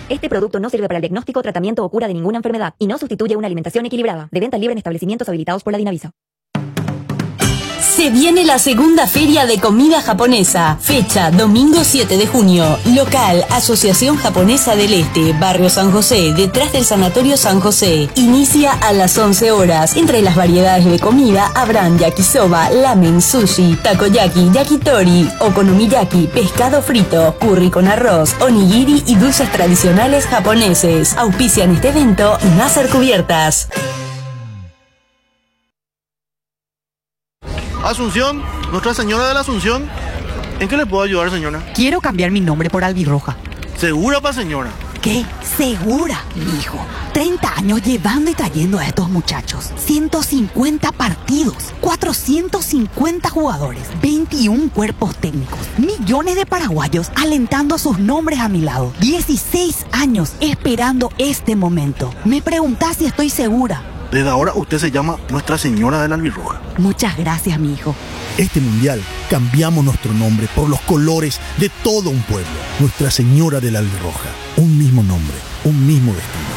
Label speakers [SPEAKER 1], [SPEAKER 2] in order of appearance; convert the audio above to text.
[SPEAKER 1] Este producto no sirve para el diagnóstico, tratamiento o cura de ninguna enfermedad y no sustituye una alimentación equilibrada. De venta libre en establecimientos habilitados por la Dinavisa.
[SPEAKER 2] Se viene la segunda feria de comida japonesa. Fecha, domingo 7 de junio. Local, Asociación Japonesa del Este, Barrio San José, detrás del Sanatorio San José. Inicia a las 11 horas. Entre las variedades de comida habrán yakisoba, ramen, sushi, takoyaki, yakitori, okonomiyaki, pescado frito, curry con arroz, onigiri y dulces tradicionales japoneses. Auspician este evento Nasser Cubiertas.
[SPEAKER 3] Asunción, Nuestra Señora de la Asunción. ¿En qué le puedo ayudar, señora?
[SPEAKER 4] Quiero cambiar mi nombre por Albirroja.
[SPEAKER 3] ¿Segura, señora?
[SPEAKER 4] ¿Qué? ¿Segura, mi hijo? 30 años llevando y trayendo a estos muchachos. 150 partidos, 450 jugadores, 21 cuerpos técnicos, millones de paraguayos alentando sus nombres a mi lado. 16 años esperando este momento. Me preguntás si estoy segura.
[SPEAKER 3] Desde ahora usted se llama Nuestra Señora de la Albirroja.
[SPEAKER 4] Muchas gracias, mi hijo.
[SPEAKER 5] Este mundial cambiamos nuestro nombre por los colores de todo un pueblo. Nuestra Señora de la Albirroja. Un mismo nombre, un mismo destino.